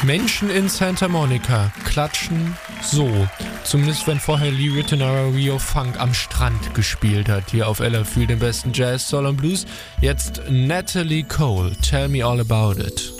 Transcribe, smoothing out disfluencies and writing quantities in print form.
Menschen in Santa Monica klatschen so. Zumindest wenn vorher Lee Ritenour Rio Funk am Strand gespielt hat. Hier auf LFÜ, den besten Jazz, Soul und Blues. Jetzt Natalie Cole, Tell Me All About It.